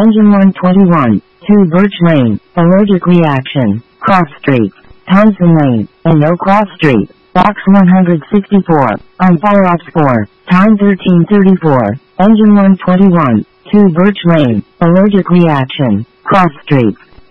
Engine 121, 2 Birch Lane, allergic reaction, cross streets, Townsend Lane, and no cross street. Box 164, on fire ops 4, time 13:34, Engine 121, 2 Birch Lane, allergic reaction, cross streets.